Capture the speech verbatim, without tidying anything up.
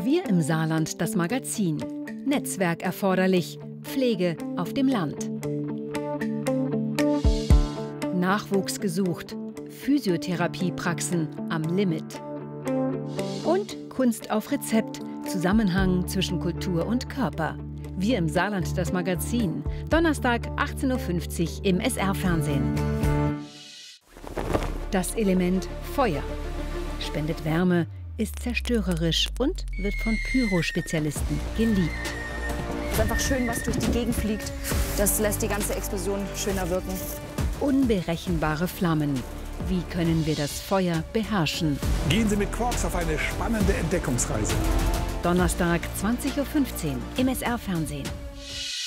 Wir im Saarland, das Magazin. Netzwerk erforderlich. Pflege auf dem Land. Nachwuchs gesucht. Physiotherapiepraxen am Limit. Und Kunst auf Rezept. Zusammenhang zwischen Kultur und Körper. Wir im Saarland, das Magazin. Donnerstag, achtzehn Uhr fünfzig im S R-Fernsehen. Das Element Feuer. Spendet Wärme, ist zerstörerisch und wird von Pyrospezialisten geliebt. Es ist einfach schön, was durch die Gegend fliegt. Das lässt die ganze Explosion schöner wirken. Unberechenbare Flammen. Wie können wir das Feuer beherrschen? Gehen Sie mit Quarks auf eine spannende Entdeckungsreise. Donnerstag, zwanzig Uhr fünfzehn im S R-Fernsehen.